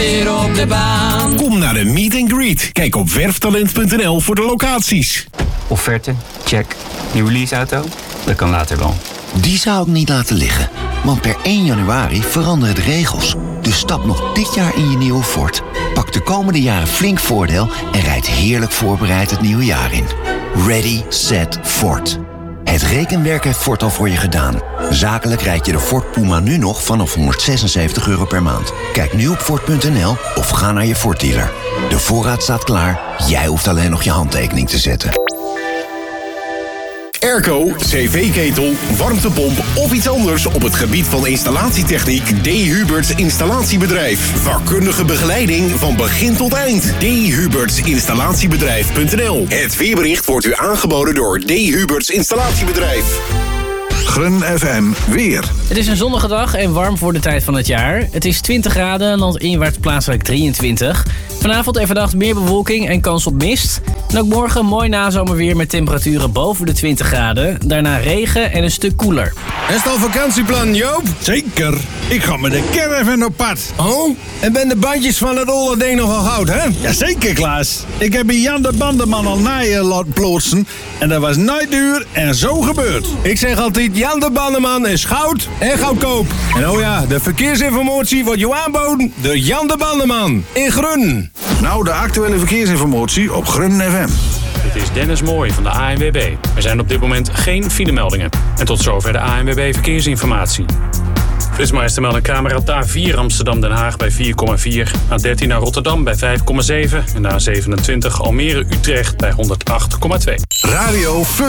Weer op de baan. Kom naar de Meet and Greet. Kijk op werftalent.nl voor de locaties. Offerte, check. Nieuwe leaseauto? Dat kan later wel. Die zou ik niet laten liggen. Want per 1 januari veranderen de regels. Dus stap nog dit jaar in je nieuwe Ford. Pak de komende jaren flink voordeel en rijd heerlijk voorbereid het nieuwe jaar in. Ready, set, Ford. Het rekenwerk heeft Ford al voor je gedaan. Zakelijk rijd je de Ford Puma nu nog vanaf €176 per maand. Kijk nu op Ford.nl of ga naar je Ford dealer. De voorraad staat klaar, jij hoeft alleen nog je handtekening te zetten. Airco, cv-ketel, warmtepomp of iets anders op het gebied van installatietechniek. D. Huberts Installatiebedrijf. Vakkundige begeleiding van begin tot eind. D. Huberts Installatiebedrijf.nl. Het weerbericht wordt u aangeboden door D. Huberts Installatiebedrijf. Grun FM weer. Het is een zonnige dag en warm voor de tijd van het jaar. Het is 20 graden, landinwaarts plaatselijk 23. Vanavond en vannacht meer bewolking en kans op mist. En ook morgen mooi nazomerweer met temperaturen boven de 20 graden. Daarna regen en een stuk koeler. Is het al vakantieplan, Joop? Zeker. Ik ga met de caravan op pad. Oh, en ben de bandjes van het olle ding nogal goud, hè? Jazeker, Klaas. Ik heb bij Jan de Bandeman al naaien laten ploetsen. En dat was nooit duur en zo gebeurd. Ik zeg altijd, Jan de Bandeman is goud en goedkoop. En oh ja, de verkeersinformatie wordt je aanboden door Jan de Bandeman in Grun. Nou, de actuele verkeersinformatie op Grun FM. Dit is Dennis Mooij van de ANWB. Er zijn op dit moment geen filemeldingen. En tot zover de ANWB Verkeersinformatie. Flitsmeister meldt een camera op de A4 Amsterdam-Den Haag bij 4,4. A13 naar Rotterdam bij 5,7. En de A27 Almere-Utrecht bij 108,2. Radio